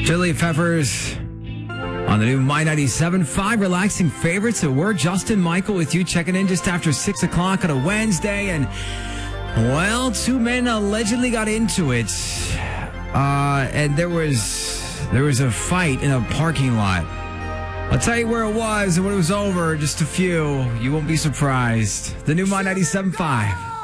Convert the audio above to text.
Chili Peppers on the new My 97.5 relaxing favorites. So we're Justin Michael with you, checking in just after 6 o'clock on a Wednesday. And, well, two men allegedly got into it. And there was a fight in a parking lot. I'll tell you where it was and when it was over, just a few. You won't be surprised. The new My 97.5.